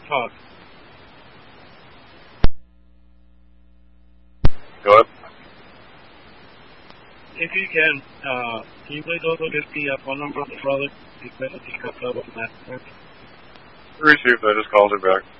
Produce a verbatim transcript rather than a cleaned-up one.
talk. Go ahead. If you can, uh, can you please also get the uh, phone number of the brother? Because I just got out of that. Received. I just called her back.